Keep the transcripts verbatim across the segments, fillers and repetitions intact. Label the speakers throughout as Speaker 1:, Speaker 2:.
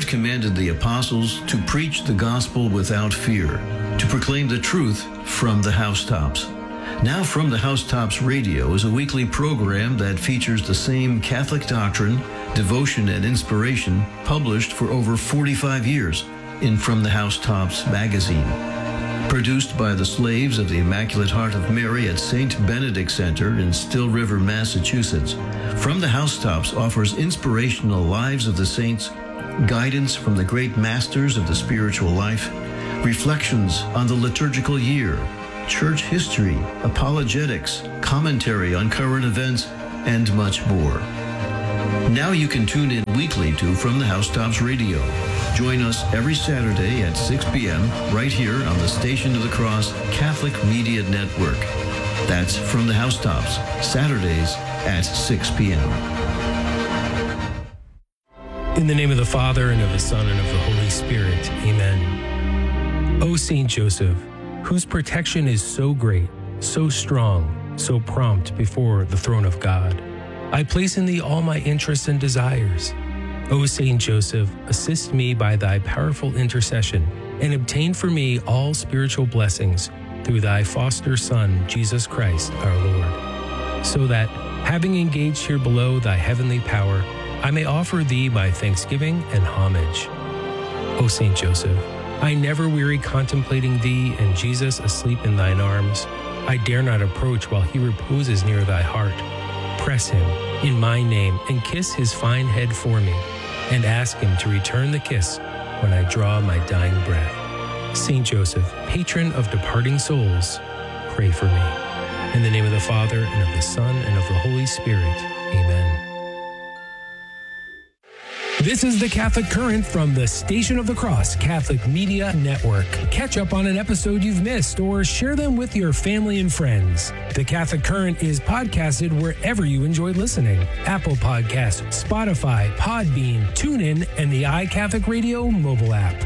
Speaker 1: commanded the apostles to preach the gospel without fear, to proclaim the truth from the housetops. Now From the Housetops Radio is a weekly program that features the same Catholic doctrine, devotion, and inspiration published for over forty-five years in From the Housetops magazine. Produced by the slaves of the Immaculate Heart of Mary at Saint Benedict Center in Still River, Massachusetts, From the Housetops offers inspirational lives of the saints, guidance from the great masters of the spiritual life, reflections on the liturgical year, church history, apologetics, commentary on current events, and much more. Now you can tune in weekly to From the Housetops Radio. Join us every Saturday at six p.m. right here on the Station of the Cross Catholic Media Network. That's From the Housetops, Saturdays at six p.m.
Speaker 2: In the name of the Father, and of the Son, and of the Holy Spirit. Amen. O Saint Joseph, whose protection is so great, so strong, so prompt before the throne of God, I place in thee all my interests and desires. O Saint Joseph, assist me by thy powerful intercession, and obtain for me all spiritual blessings through thy foster Son, Jesus Christ, our Lord, so that, having engaged here below thy heavenly power, I may offer thee my thanksgiving and homage. O Saint Joseph, I never weary contemplating thee and Jesus asleep in thine arms. I dare not approach while he reposes near thy heart. Press him in my name and kiss his fine head for me, and ask him to return the kiss when I draw my dying breath. Saint Joseph, patron of departing souls, pray for me. In the name of the Father, and of the Son, and of the Holy Spirit. Amen. This is the Catholic Current from the Station of the Cross Catholic Media Network. Catch up on an episode you've missed or share them with your family and friends. The Catholic Current is podcasted wherever you enjoy listening. Apple Podcasts, Spotify, Podbean, TuneIn, and the iCatholic Radio mobile app.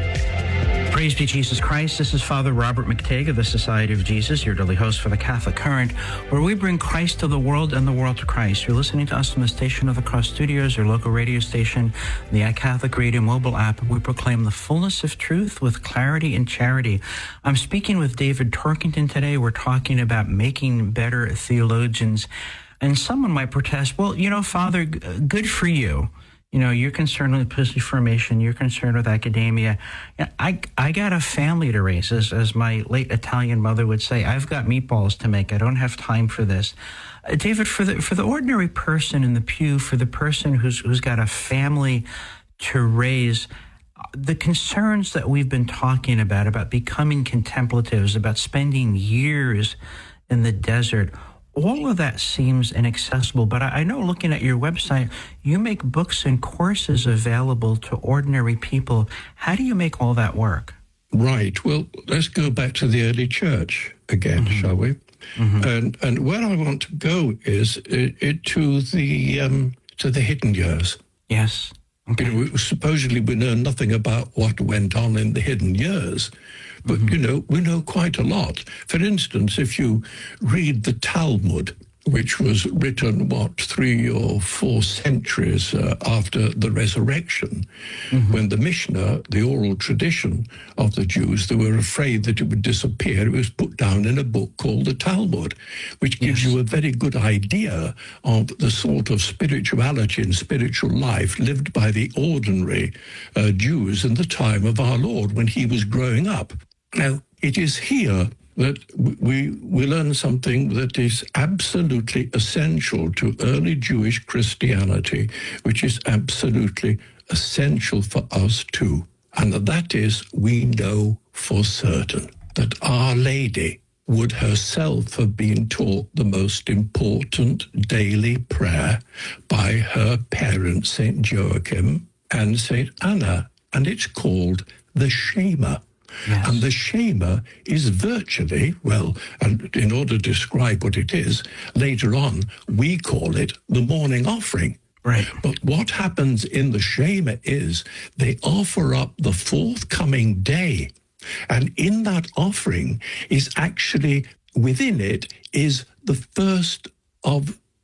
Speaker 3: Praise be Jesus Christ. This is Father Robert McTague of the Society of Jesus, your daily host for the Catholic Current, where we bring Christ to the world and the world to Christ. You're listening to us from the Station of the Cross Studios, your local radio station, the iCatholic Radio mobile app. We proclaim the fullness of truth with clarity and charity. I'm speaking with David Torkington today. We're talking about making better theologians. And someone might protest, well, you know, Father, good for you. You know, you're concerned with episcopal formation. You're concerned with academia. I I got a family to raise, as, as my late Italian mother would say. I've got meatballs to make. I don't have time for this. Uh, David, for the for the ordinary person in the pew, for the person who's who's got a family to raise, the concerns that we've been talking about, about becoming contemplatives, about spending years in the desert, all of that seems inaccessible, but I know, looking at your website, you make books and courses available to ordinary people. How do you make all that work?
Speaker 4: Right. Well, let's go back to the early church again, mm-hmm. shall we? Mm-hmm. And and where I want to go is it, it to the um, to the hidden years.
Speaker 3: Yes. Okay.
Speaker 4: You know, supposedly we know nothing about what went on in the hidden years. But, mm-hmm. you know, we know quite a lot. For instance, if you read the Talmud, which was written, what, three or four centuries uh, after the resurrection, mm-hmm. when the Mishnah, the oral tradition of the Jews, they were afraid that it would disappear, it was put down in a book called the Talmud, which gives yes. you a very good idea of the sort of spirituality and spiritual life lived by the ordinary uh, Jews in the time of our Lord when he was growing up. Now, it is here that we we learn something that is absolutely essential to early Jewish Christianity, which is absolutely essential for us too. And that is, we know for certain that Our Lady would herself have been taught the most important daily prayer by her parents, Saint Joachim and Saint Anna, and it's called the Shema. Yes. And the Shema is virtually, well, and in order to describe what it is, later on we call it the morning offering.
Speaker 3: Right.
Speaker 4: But what happens in the Shema is they offer up the forthcoming day. And in that offering is actually, within it, is the first of the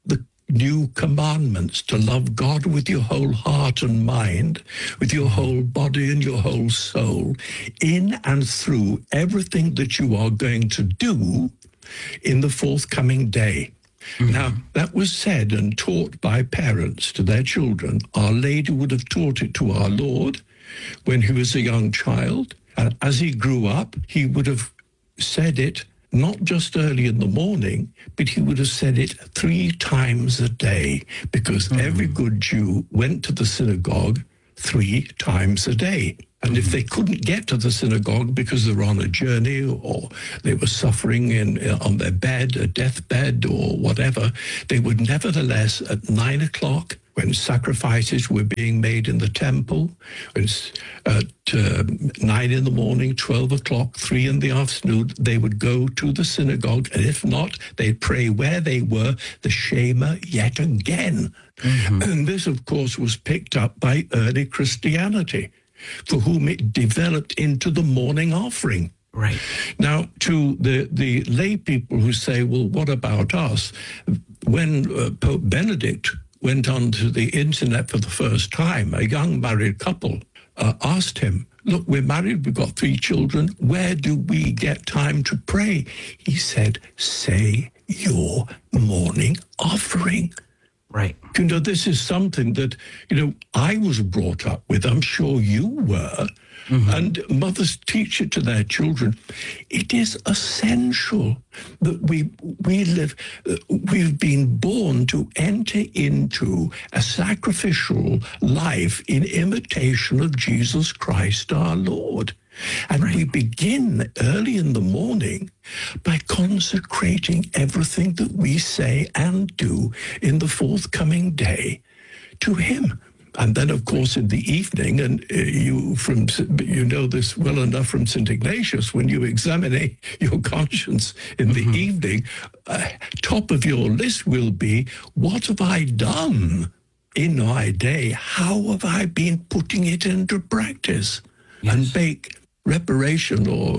Speaker 4: new commandments, to love God with your whole heart and mind, with your whole body and your whole soul, in and through everything that you are going to do in the forthcoming day. Mm-hmm. Now, that was said and taught by parents to their children. Our Lady would have taught it to our Lord when he was a young child. And as he grew up, he would have said it not just early in the morning, but he would have said it three times a day, because mm-hmm. every good Jew went to the synagogue three times a day. And if they couldn't get to the synagogue because they were on a journey or they were suffering in on their bed, a deathbed or whatever, they would nevertheless, at nine o'clock, when sacrifices were being made in the temple, at uh, nine in the morning, twelve o'clock, three in the afternoon, they would go to the synagogue. And if not, they'd pray where they were, the Shema yet again. Mm-hmm. And this, of course, was picked up by early Christianity, for whom it developed into the morning offering.
Speaker 3: Right.
Speaker 4: Now, to the, the lay people who say, well, what about us? When uh, Pope Benedict went onto the internet for the first time, a young married couple uh, asked him, look, we're married, we've got three children, where do we get time to pray? He said, say your morning offering.
Speaker 3: Right.
Speaker 4: You know, this is something that, you know, I was brought up with. I'm sure you were. Mm-hmm. And mothers teach it to their children. It is essential that we we live, uh, we've been born to enter into a sacrificial life in imitation of Jesus Christ our Lord. And right. we begin early in the morning by consecrating everything that we say and do in the forthcoming day to him. And then, of course, in the evening, and uh, you from you know this well enough from Saint Ignatius, when you examine your conscience in mm-hmm. the evening, uh, top of your list will be, what have I done in my day? How have I been putting it into practice? Yes. And make reparation or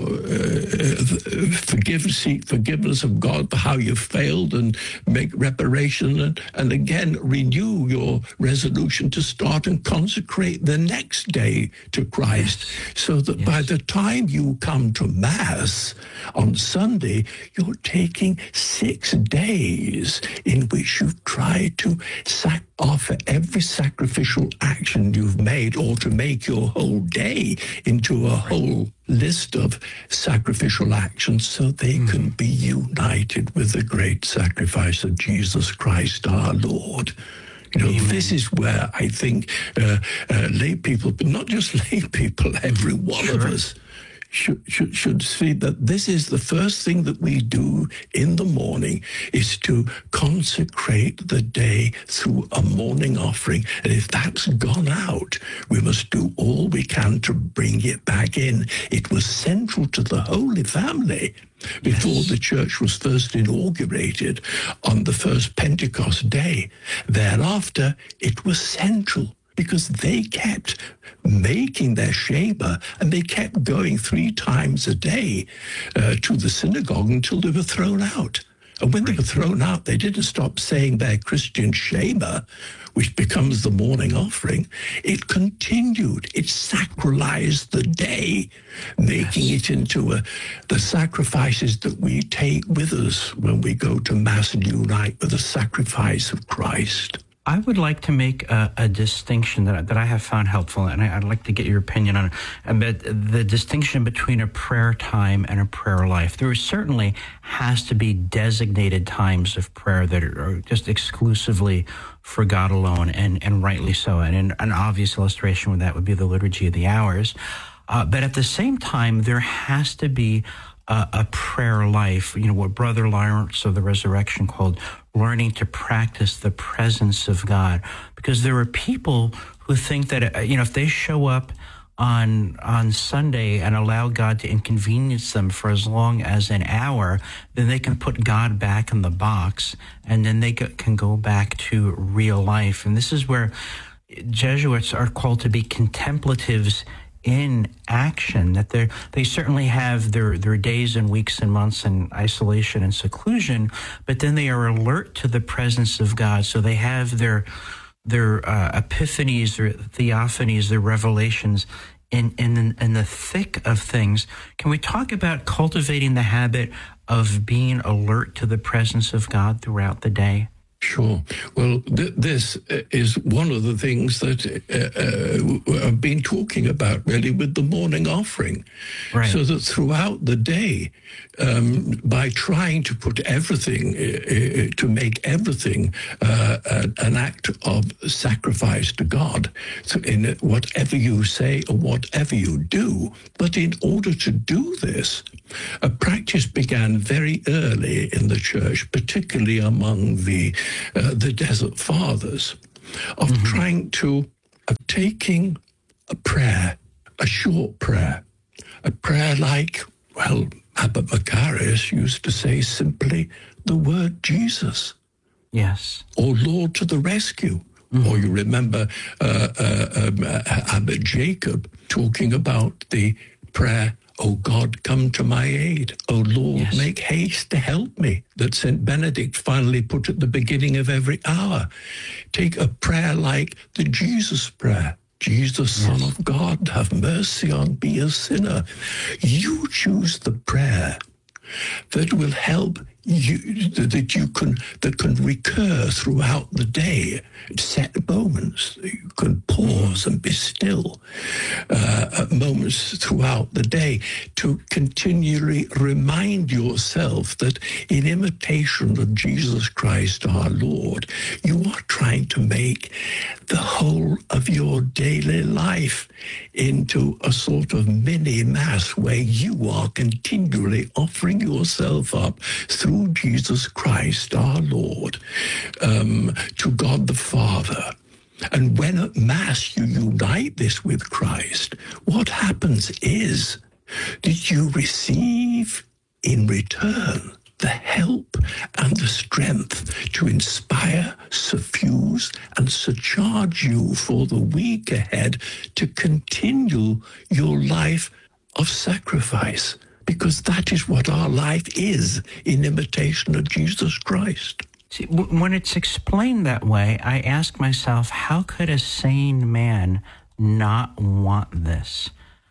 Speaker 4: uh, forgiveness, seek forgiveness of God for how you failed, and make reparation, and, and again renew your resolution to start and consecrate the next day to Christ, yes. so that yes. by the time you come to Mass on Sunday, you're taking six days in which you've tried to sac- offer every sacrificial action you've made, or to make your whole day into a whole list of sacrificial actions, so they mm. can be united with the great sacrifice of Jesus Christ our Lord. You know, Amen. This is where I think uh, uh, lay people, but not just lay people, every one sure. of us, Should, should, should see that this is the first thing that we do in the morning, is to consecrate the day through a morning offering. And if that's gone out, we must do all we can to bring it back in. It was central to the Holy Family before yes. the church was first inaugurated on the first Pentecost day. Thereafter, it was central, because they kept making their Shema, and they kept going three times a day uh, to the synagogue until they were thrown out. And when right. they were thrown out, they didn't stop saying their Christian Shema, which becomes the morning offering. It continued. It sacralized the day, making yes. it into a, the sacrifices that we take with us when we go to Mass and unite with the sacrifice of Christ.
Speaker 3: I would like to make a, a distinction that, that I have found helpful, and I, I'd like to get your opinion on it, about the distinction between a prayer time and a prayer life. There certainly has to be designated times of prayer that are just exclusively for God alone, and, and rightly so. And an, an obvious illustration of that would be the Liturgy of the Hours. Uh, but at the same time, there has to be a, a prayer life, you know, what Brother Lawrence of the Resurrection called learning to practice the presence of God. Because there are people who think that, you know, if they show up on on Sunday and allow God to inconvenience them for as long as an hour, then they can put God back in the box, and then they can go back to real life. And this is where Jesuits are called to be contemplatives in action, that they they certainly have their, their days and weeks and months in isolation and seclusion, but then they are alert to the presence of God. So they have their their uh, epiphanies, their theophanies, their revelations in, in, in the thick of things. Can we talk about cultivating the habit of being alert to the presence of God throughout the day?
Speaker 4: Sure. Well, th- this is one of the things that uh, uh, I've been talking about, really, with the morning offering.
Speaker 3: Right.
Speaker 4: So that throughout the day, um, by trying to put everything, uh, to make everything uh, an act of sacrifice to God, so in whatever you say or whatever you do. But in order to do this, a practice began very early in the church, particularly among the uh, the Desert Fathers, of mm-hmm. trying to, of taking a prayer, a short prayer, a prayer like, well, Abbot Macarius used to say simply the word Jesus.
Speaker 3: Yes.
Speaker 4: Or Lord to the rescue. Mm-hmm. Or you remember uh, uh, um, uh, Abbot Jacob talking about the prayer, "Oh God, come to my aid. Oh Lord, yes. make haste to help me," that Saint Benedict finally put at the beginning of every hour. Take a prayer like the Jesus prayer. Jesus, yes. Son of God, have mercy on me, a sinner. You choose the prayer that will help you, that you can, that can recur throughout the day at set moments. You can pause and be still uh, at moments throughout the day to continually remind yourself that in imitation of Jesus Christ our Lord, you are trying to make the whole of your daily life into a sort of mini mass where you are continually offering yourself up through Jesus Christ our Lord um, to God the Father. And when at Mass you unite this with Christ, what happens is that you receive in return the help and the strength to inspire, suffuse, and surcharge you for the week ahead to continue your life of sacrifice, because that is what our life is in imitation of Jesus Christ.
Speaker 3: See, when it's explained that way, I ask myself, how could a sane man not want this?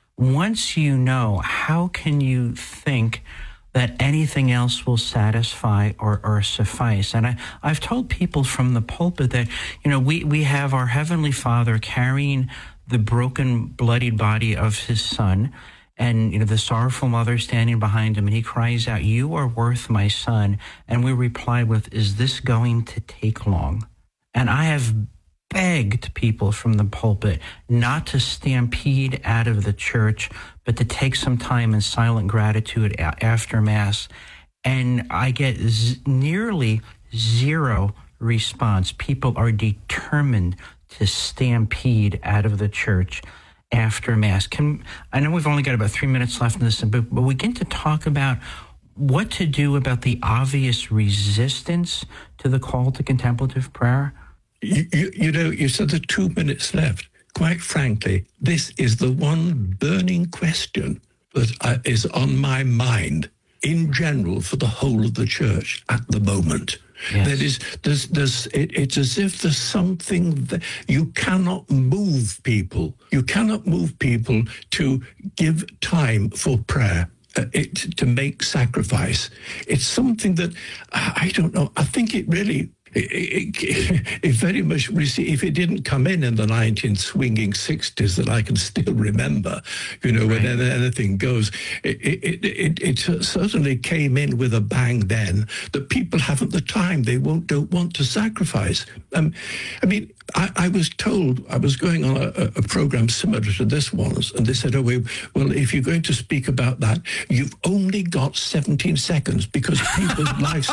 Speaker 3: Once you know, how can you think that anything else will satisfy or, or suffice? And I, I've told people from the pulpit that, you know, we, we have our Heavenly Father carrying the broken, bloodied body of his Son, and, you know, the sorrowful mother standing behind him, and he cries out, "You are worth my son." And we reply with, "Is this going to take long?" And I have begged people from the pulpit not to stampede out of the church, but to take some time in silent gratitude after Mass. And I get z- nearly zero response. People are determined to stampede out of the church after Mass. Can I know we've only got about three minutes left in this, but, but we get to talk about what to do about the obvious resistance to the call to contemplative prayer.
Speaker 4: You, you, you know, you said the two minutes left. Quite frankly, this is the one burning question that uh, is on my mind in general for the whole of the church at the moment. Yes. That is, there's, there's, it, it's as if there's something that you cannot move people. You cannot move people to give time for prayer, uh, it, to make sacrifice. It's something that, I don't know, I think it really... It, it, it very much received, if it didn't come in in the nineteen swinging sixties that I can still remember, you know, right. when anything goes, it, it, it, it certainly came in with a bang then that people haven't the time, they won't don't want to sacrifice. Um, I mean, I, I was told, I was going on a, a program similar to this one, and they said, oh, well, if you're going to speak about that, you've only got seventeen seconds because people's lives...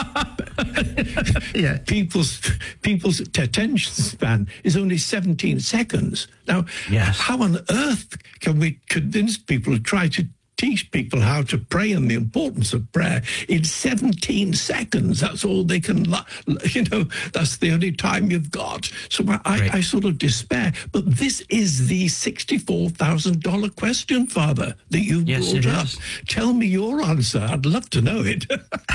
Speaker 4: yeah. People's people's attention span is only seventeen seconds. Now, yes. how on earth can we convince people to try to teach people how to pray and the importance of prayer in seventeen seconds. That's all they can, you know, that's the only time you've got. So I, right. I, I sort of despair. But this is the sixty-four thousand dollars question, Father, that you
Speaker 3: yes,
Speaker 4: brought
Speaker 3: it
Speaker 4: up.
Speaker 3: Is.
Speaker 4: Tell me your answer. I'd love to know it.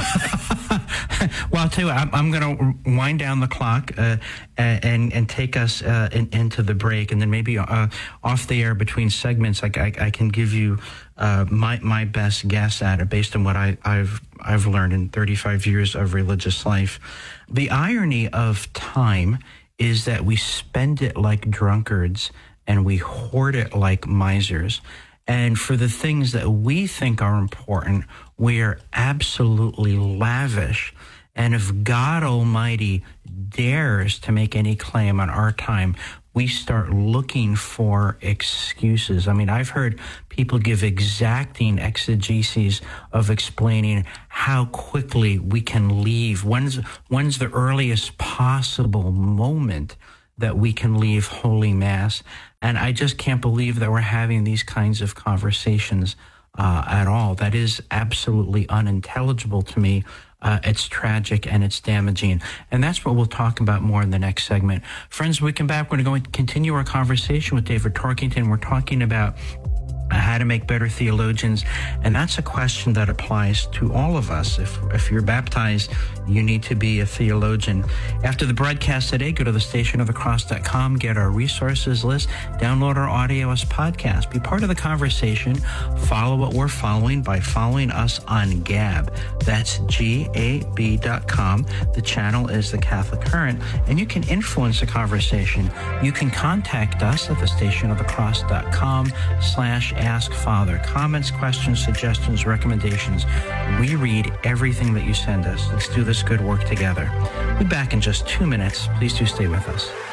Speaker 3: Well, I'll tell you, I'm, I'm going to wind down the clock uh, and and take us uh, in, into the break, and then maybe uh, off the air between segments, I, I, I can give you uh, my my best guess at it based on what I, I've I've learned in thirty-five years of religious life. The irony of time is that we spend it like drunkards and we hoard it like misers. And for the things that we think are important, we are absolutely lavish. And if God Almighty dares to make any claim on our time, we start looking for excuses. I mean, I've heard people give exacting exegeses of explaining how quickly we can leave. When's, when's the earliest possible moment that we can leave Holy Mass? And I just can't believe that we're having these kinds of conversations uh, at all. That is absolutely unintelligible to me. Uh, it's tragic and it's damaging. And that's what we'll talk about more in the next segment. Friends, when we come back, we're going to continue our conversation with David Torkington. We're talking about how to make better theologians. And that's a question that applies to all of us. If if you're baptized, you need to be a theologian. After the broadcast today, go to the station of the cross dot com, get our resources list, download our audio as podcast. Be part of the conversation. Follow what we're following by following us on Gab. That's G A B dot com. The channel is The Catholic Current, and you can influence the conversation. You can contact us at the station of the cross dot com slash Ask Father. Comments, questions, suggestions, recommendations. We read everything that you send us. Let's do this good work together. We'll be back in just two minutes. Please do stay with us.